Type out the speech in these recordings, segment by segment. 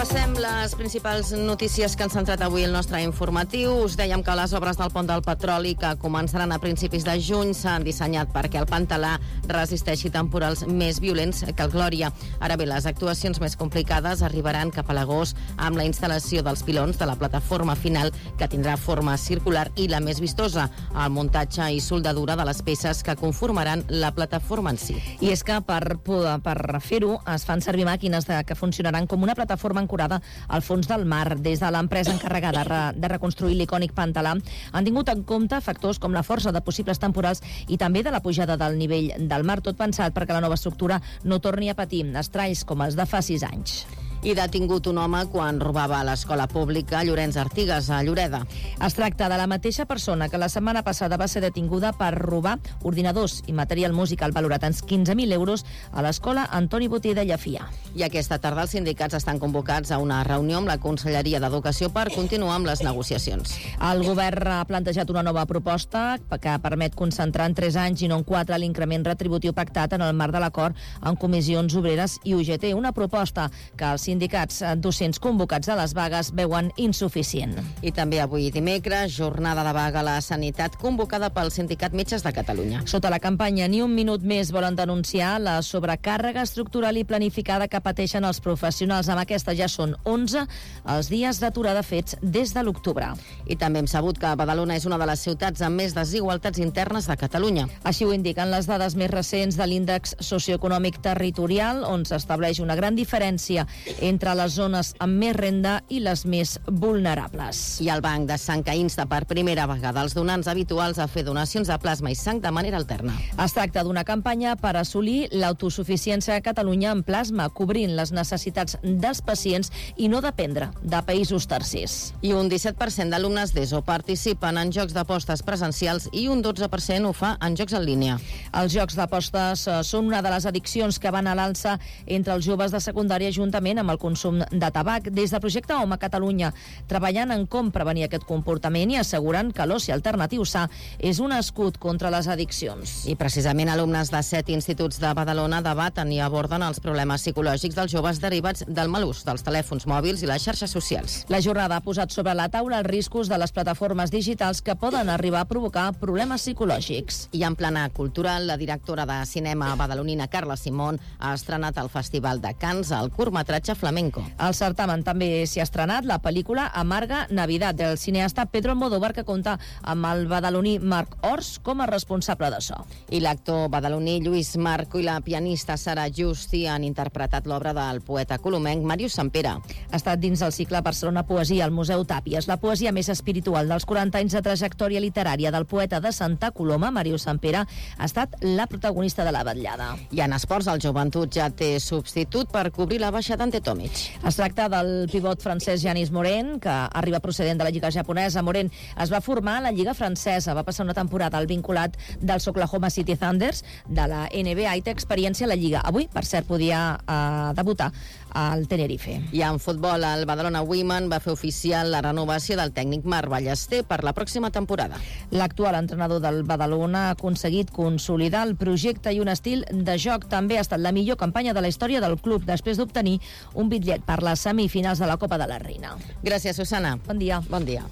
Repassem les principals notícies que han centrat avui el nostre informatiu. Us dèiem que les obres del pont del petroli, que començaran a principis de juny, s'han dissenyat perquè el Pantalà resisteixi temporals més violents que el Glòria. Ara bé, les actuacions més complicades arribaran cap a l'agost amb la instal·lació dels pilons de la plataforma final, que tindrà forma circular, i la més vistosa, el muntatge i soldadura de les peces que conformaran la plataforma en si. I és que per fer-ho es fan servir màquines que funcionaran com una plataforma ancorada al fons del mar. Des de l'empresa encarregada de reconstruir l'icònic Pantalà han tingut en compte factors com la força de possibles temporals i també de la pujada del nivell del mar, tot pensat perquè la nova estructura no torni a patir estralls com els de fa 6 anys. I detingut un home quan robava a l'escola pública Llorenç Artigas, a Lloreda. Es tracta de la mateixa persona que la setmana passada va ser detinguda per robar ordinadors i material musical valorat en 15.000 euros a l'escola Antoni Boter de Llafia. I aquesta tarda els sindicats estan convocats a una reunió amb la Conselleria d'Educació per continuar amb les negociacions. El govern ha plantejat una nova proposta que permet concentrar en 3 anys i no en 4 l'increment retributiu pactat en el marc de l'acord en comissions obreres i UGT. Una proposta que els sindicats docents convocats a les vagues veuen insuficient. I també avui dimecres, jornada de vaga a la sanitat convocada pel Sindicat Metges de Catalunya. Sota la campanya Ni un minut més volen denunciar la sobrecàrrega estructural i planificada que pateixen els professionals. Amb aquesta ja són 11 els dies d'aturada fets des de l'octubre. I també hem sabut que Badalona és una de les ciutats amb més desigualtats internes de Catalunya. Així ho indiquen les dades més recents de l'índex socioeconòmic territorial, on s'estableix una gran diferència entre les zones amb més renda i les més vulnerables. I el Banc de Sang que insta per primera vegada els donants habituals a fer donacions de plasma i sang de manera alterna. Es tracta d'una campanya per assolir l'autosuficiència a Catalunya en plasma, cobrint les necessitats dels pacients i no dependre de països tercers. I un 17% d'alumnes d'ESO participen en jocs d'apostes presencials i un 12% ho fa en jocs en línia. Els jocs d'apostes són una de les addiccions que van a l'alça entre els joves de secundària, juntament amb el consum de tabac. Des del projecte Home Catalunya treballant en com prevenir aquest comportament i asseguren que l'oci alternatiu sa és un escut contra les addiccions. I precisament alumnes de 7 instituts de Badalona debaten i aborden els problemes psicològics dels joves derivats del mal ús dels telèfons mòbils i les xarxes socials. La jornada ha posat sobre la taula els riscos de les plataformes digitals que poden arribar a provocar problemes psicològics. I en plana cultural, la directora de cinema badalonina Carla Simón ha estrenat al Festival de Cannes el curtmetratge flamenco. Al certamen també s'hi ha estrenat la pel·lícula Amarga Navidad del cineasta Pedro Almodóvar, que compta amb el badaloní Marc Ors com a responsable de so. I l'actor badaloní Lluís Marco i la pianista Sara Justi han interpretat l'obra del poeta colomenc Màrius Sampere. Ha estat dins el cicle Barcelona Poesia al Museu Tàpies, la poesia més espiritual dels 40 anys de trajectòria literària del poeta de Santa Coloma, Màrius Sampere, ha estat la protagonista de la vetllada. I en esports, el Joventut ja té substitut per cobrir la baixa d'Ante Tomic. Es tracta del pivot francès Yanis Morin, que arriba procedent de la Lliga japonesa. Morin es va formar a la Lliga francesa, va passar una temporada al vinculat dels Oklahoma City Thunders de la NBA i té experiència a la Lliga. Avui, per cert, podia debutar al Tenerife. I en futbol, el Badalona Women va fer oficial la renovació del tècnic Marc Ballester per la pròxima temporada. L'actual entrenador del Badalona ha aconseguit consolidar el projecte i un estil de joc. També ha estat la millor campanya de la història del club després d'obtenir un bitllet per les semifinals de la Copa de la Reina. Gràcies, Susana. Bon dia. Bon dia.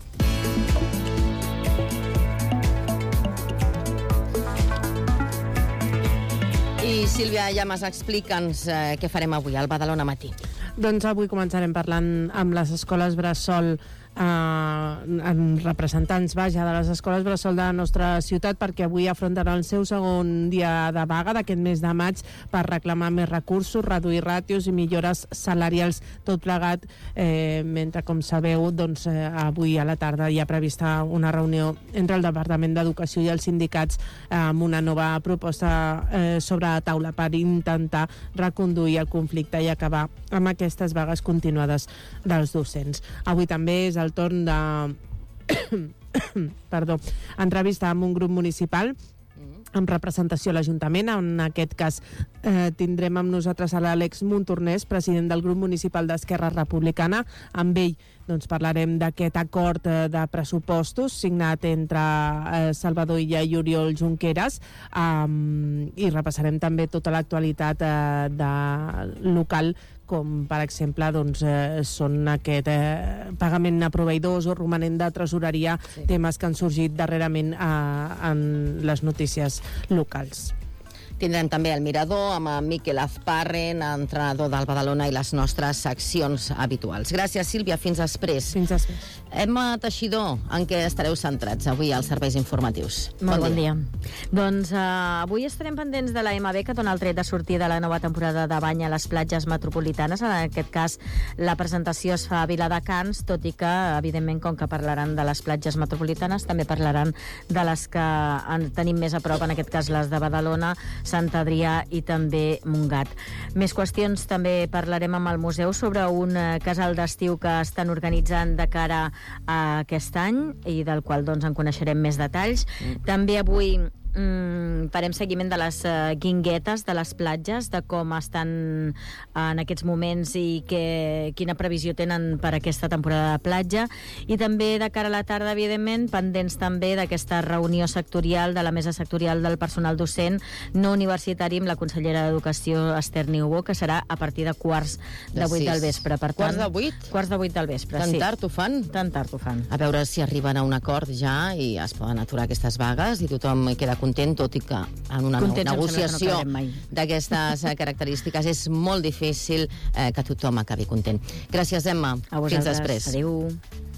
I Sílvia Llamas, explica'ns què farem avui al Badalona Matí. Doncs avui començarem parlant amb les escoles bressol, en representants, de les escoles bressol de la nostra ciutat, perquè avui afrontaran el seu segon dia de vaga d'aquest mes de maig per reclamar més recursos, reduir ràtios i millores salarials, tot plegat, mentre, com sabeu, doncs, avui a la tarda hi ha prevista una reunió entre el Departament d'Educació i els sindicats amb una nova proposta sobre la taula per intentar reconduir el conflicte i acabar amb aquestes vagues continuades dels docents. Avui també és el torn de entrevista amb un grup municipal amb representació a l'Ajuntament. En aquest cas tindrem amb nosaltres a l'Àlex Montornès, president del grup municipal d'Esquerra Republicana. Amb ell parlarem d'aquest acord de pressupostos signat entre Salvador Illa i Oriol Junqueras, i repassarem també tota l'actualitat local, com per exemple doncs, són aquest pagament a proveïdors o romanent de tresoreria, temes que han sorgit darrerament en les notícies locals. Tindrem també el Mirador amb Miquel Azparren, entrenador del Badalona, i les nostres seccions habituals. Gràcies, Sílvia. Fins després. Fins després. Emma Teixidor, en què estareu centrats avui als serveis informatius? Molt bon dia. Doncs avui estarem pendents de la MB, que dona el tret de sortir de la nova temporada de bany a les platges metropolitanes. En aquest cas, la presentació es fa a Viladecans, tot i que, evidentment, com que parlaran de les platges metropolitanes, també parlaran de les que tenim més a prop, en aquest cas les de Badalona, Sant Adrià i també Montgat. Més qüestions, també parlarem amb el museu sobre un casal d'estiu que estan organitzant de cara a aquest any i del qual doncs en coneixerem més detalls. També avui farem seguiment de les guinguetes de les platges, de com estan en aquests moments i quina previsió tenen per aquesta temporada de platja, i també de cara a la tarda, evidentment, pendents també d'aquesta reunió sectorial de la mesa sectorial del personal docent no universitari amb la consellera d'Educació, Esther Niubó, que serà a partir de 7:45 del vespre. Per tant, 7:45? 7:45 del vespre, sí. Tan tard ho fan? Tan tard ho fan. A veure si arriben a un acord ja i es poden aturar aquestes vagues i tothom queda content, tot i que en una negociació d'aquestes característiques és molt difícil que tothom acabi content. Gràcies, Emma. A vosaltres. Fins després. Adéu.